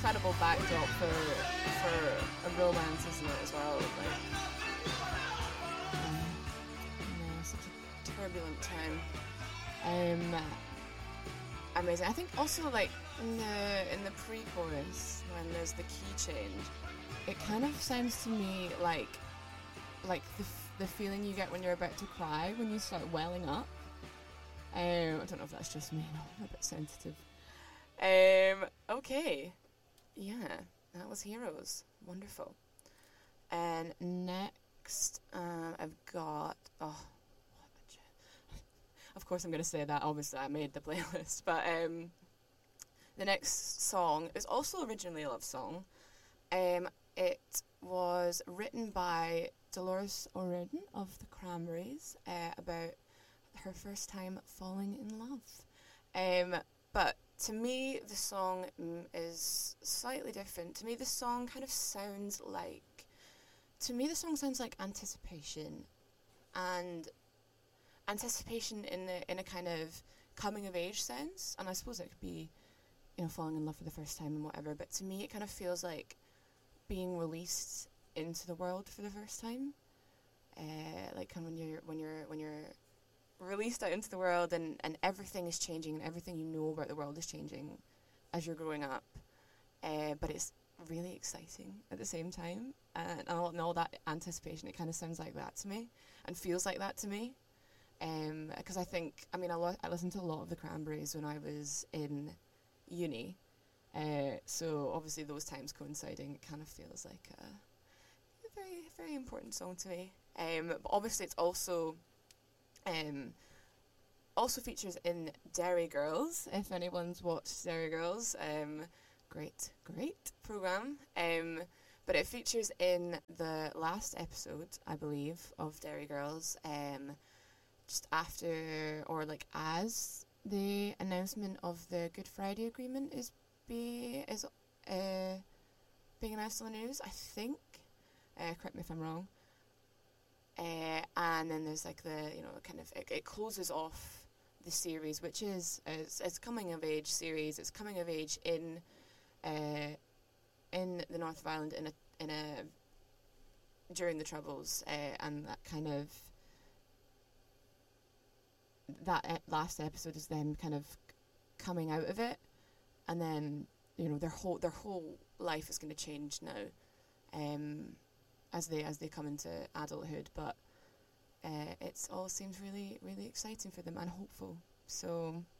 incredible backdrop for a romance, isn't it, as well? Like, such a turbulent time. Amazing. I think also, like, in the pre-chorus, when there's the key change, it kind of sounds to me like the feeling you get when you're about to cry, when you start welling up. I don't know if that's just me. No, I'm a bit sensitive. Okay. Yeah, that was Heroes. Wonderful. And next, I've got... Oh, of course I'm going to say that. Obviously, I made the playlist. But the next song is also originally a love song. It was written by Dolores O'Riordan of the Cranberries about her first time falling in love. But to me, the song is slightly different. To me, the song kind of sounds like... To me, the song sounds like anticipation. And anticipation in a kind of coming-of-age sense. And I suppose it could be, falling in love for the first time and whatever. But to me, it kind of feels like being released into the world for the first time. Like kind of when you're released out into the world and everything is changing and everything you know about the world is changing as you're growing up. But it's really exciting at the same time. And all that anticipation, it kind of sounds like that to me and feels like that to me. Because I listened to a lot of the Cranberries when I was in uni. So obviously those times coinciding, it kind of feels like a very, very important song to me. But obviously it's also features in Derry Girls, if anyone's watched Derry Girls. Great programme. But it features in the last episode, I believe, of Derry Girls, just after, or like as the announcement of the Good Friday Agreement is being announced on the news, I think. Correct me if I'm wrong. And then there's like the, it closes off the series, which is it's coming of age series. It's coming of age in the north of Ireland in a during the Troubles, and that kind of that last episode is them kind of coming out of it, and then their whole life is going to change now, as they come into adulthood. But it all seems really, really exciting for them and hopeful. So